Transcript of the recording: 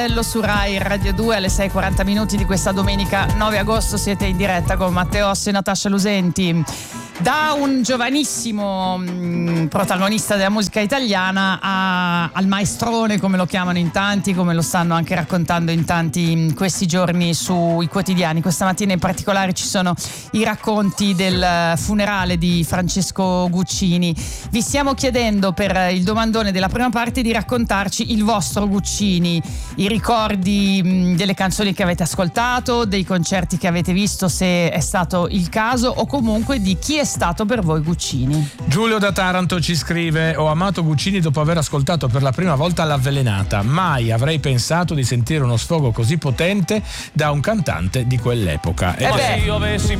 Su Rai Radio 2 alle 6:40 di questa domenica 9 agosto siete in diretta con Matteo Ossi e Natascia Lusenti. Da un giovanissimo protagonista della musica italiana al maestrone, come lo chiamano in tanti, come lo stanno anche raccontando in tanti in questi giorni sui quotidiani. Questa mattina in particolare ci sono i racconti del funerale di Francesco Guccini. Vi stiamo chiedendo per il domandone della prima parte di raccontarci il vostro Guccini, i ricordi delle canzoni che avete ascoltato, dei concerti che avete visto, se è stato il caso, o comunque di chi è stato per voi Guccini. Giulio da Taranto ci scrive: ho amato Guccini dopo aver ascoltato per la prima volta L'Avvelenata. Mai avrei pensato di sentire uno sfogo così potente da un cantante di quell'epoca. Ma se io avessi